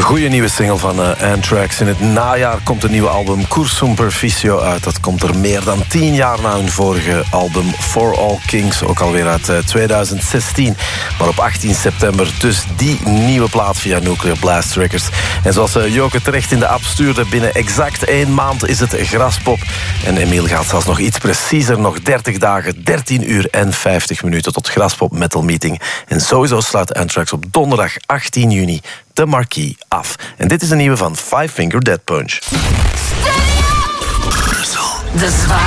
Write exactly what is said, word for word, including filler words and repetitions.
goede nieuwe single van uh, Anthrax. In het najaar komt een nieuwe album Cursum Perficio uit. Dat komt er meer dan tien jaar na hun vorige album For All Kings. Ook alweer uit uh, twintig zestien. Maar op achttien september dus die nieuwe plaat via Nuclear Blast Records. En zoals uh, Joke terecht in de app stuurde, binnen exact één maand is het Graspop. En Emiel gaat zelfs nog iets preciezer. Nog dertig dagen, dertien uur en vijftig minuten tot Graspop Metal Meeting. En sowieso sluit Anthrax op donderdag achttien juni de Marquee af. En dit is een nieuwe van Five Finger Death Punch. De zwaar